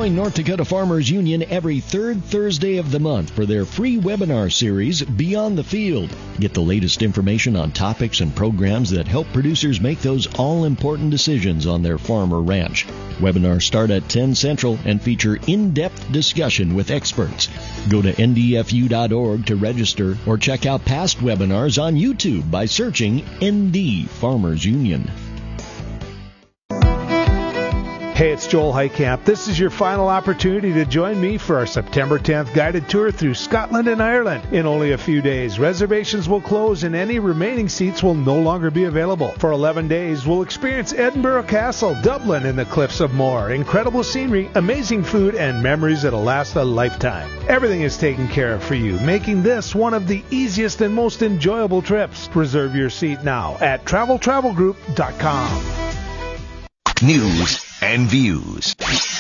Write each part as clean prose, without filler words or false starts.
Join North Dakota Farmers Union every third Thursday of the month for their free webinar series, Beyond the Field. Get the latest information on topics and programs that help producers make those all-important decisions on their farm or ranch. Webinars start at 10 Central and feature in-depth discussion with experts. Go to ndfu.org to register or check out past webinars on YouTube by searching ND Farmers Union. Hey, it's Joel Heitkamp. This is your final opportunity to join me for our September 10th guided tour through Scotland and Ireland. In only a few days, reservations will close and any remaining seats will no longer be available. For 11 days, we'll experience Edinburgh Castle, Dublin, and the Cliffs of Moher. Incredible scenery, amazing food, and memories that'll last a lifetime. Everything is taken care of for you, making this one of the easiest and most enjoyable trips. Reserve your seat now at travelgroup.com. News and views.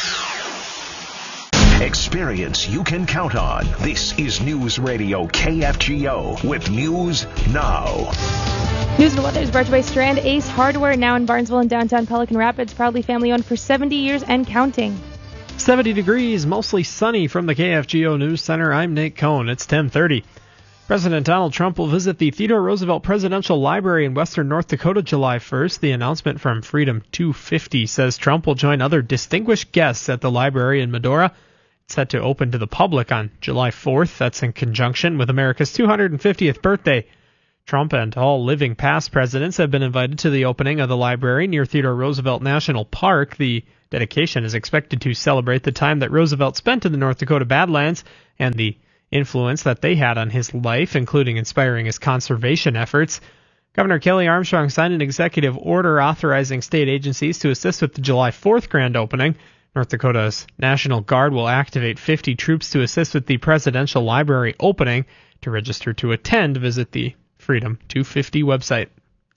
Experience you can count on. This is News Radio KFGO with News Now. News and weather is brought to you by Strand Ace Hardware, now in Barnesville and downtown Pelican Rapids, proudly family-owned for 70 years and counting. 70 degrees, mostly sunny from the KFGO News Center. I'm Nate Cohn. It's 10:30. President Donald Trump will visit the Theodore Roosevelt Presidential Library in western North Dakota July 1st. The announcement from Freedom 250 says Trump will join other distinguished guests at the library in Medora. It's set to open to the public on July 4th. That's in conjunction with America's 250th birthday. Trump and all living past presidents have been invited to the opening of the library near Theodore Roosevelt National Park. The dedication is expected to celebrate the time that Roosevelt spent in the North Dakota Badlands and the influence that they had on his life, including inspiring his conservation efforts. Governor Kelly Armstrong signed an executive order authorizing state agencies to assist with the July 4th grand opening. North Dakota's National Guard will activate 50 troops to assist with the presidential library opening. To register to attend, visit the Freedom 250 website.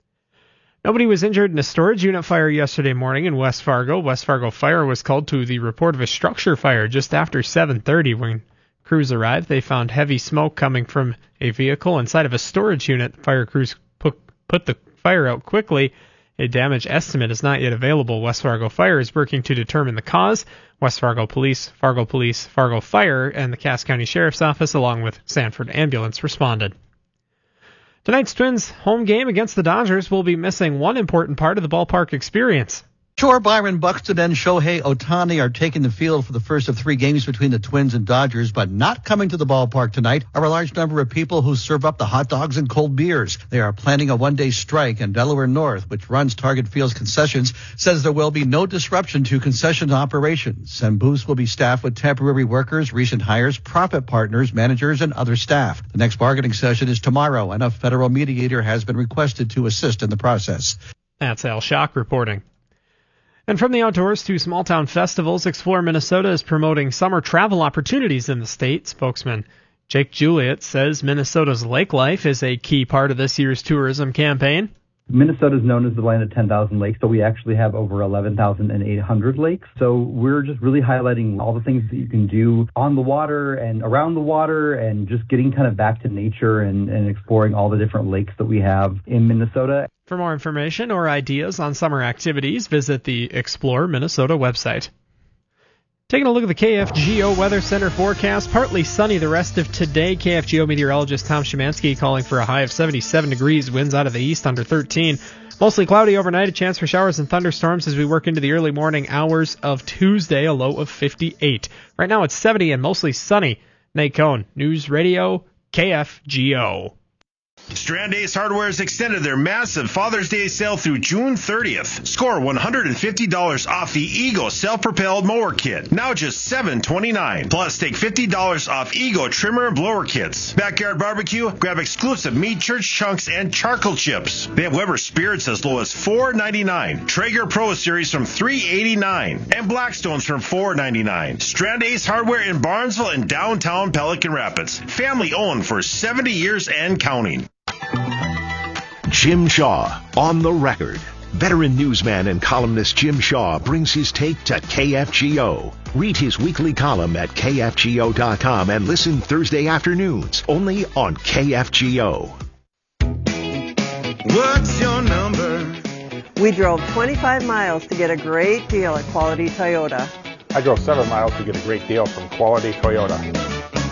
Nobody was injured in a storage unit fire yesterday morning in West Fargo. West Fargo Fire was called to the report of a structure fire just after 7:30 when crews arrived. They found heavy smoke coming from a vehicle inside of a storage unit. Fire crews put the fire out quickly. A damage estimate is not yet available. West Fargo Fire is working to determine the cause. West Fargo Police, Fargo Fire, and the Cass County Sheriff's Office, along with Sanford Ambulance, responded. Tonight's Twins home game against the Dodgers will be missing one important part of the ballpark experience. Sure, Byron Buxton and Shohei Ohtani are taking the field for the first of 3 games between the Twins and Dodgers, but not coming to the ballpark tonight are a large number of people who serve up the hot dogs and cold beers. They are planning a one-day strike, and Delaware North, which runs Target Field's concessions, says there will be no disruption to concession operations, and booths will be staffed with temporary workers, recent hires, profit partners, managers, and other staff. The next bargaining session is tomorrow, and a federal mediator has been requested to assist in the process. That's Al Schock reporting. And from the outdoors to small-town festivals, Explore Minnesota is promoting summer travel opportunities in the state. Spokesman Jake Juliet says Minnesota's lake life is a key part of this year's tourism campaign. Minnesota is known as the land of 10,000 lakes, so we actually have over 11,800 lakes. So we're just really highlighting all the things that you can do on the water and around the water and just getting kind of back to nature and exploring all the different lakes that we have in Minnesota. For more information or ideas on summer activities, visit the Explore Minnesota website. Taking a look at the KFGO Weather Center forecast, partly sunny the rest of today. KFGO meteorologist Tom Szymanski calling for a high of 77 degrees, winds out of the east under 13. Mostly cloudy overnight, a chance for showers and thunderstorms as we work into the early morning hours of Tuesday, a low of 58. Right now it's 70 and mostly sunny. Nate Cohn, News Radio, KFGO. Strand Ace Hardware has extended their massive Father's Day sale through June 30th. Score $150 off the Ego self-propelled mower kit, now just $7.29. Plus, take $50 off Ego trimmer and blower kits. Backyard barbecue, grab exclusive meat church chunks and charcoal chips. They have Weber Spirits as low as $4.99. Traeger Pro Series from $3.89. And Blackstones from $4.99. Strand Ace Hardware in Barnesville and downtown Pelican Rapids. Family owned for 70 years and counting. Jim Shaw on the record. Veteran newsman and columnist Jim Shaw brings his take to KFGO. Read his weekly column at KFGO.com and listen Thursday afternoons only on KFGO. What's your number? We drove 25 miles to get a great deal at Quality Toyota. I drove 7 miles to get a great deal from Quality Toyota.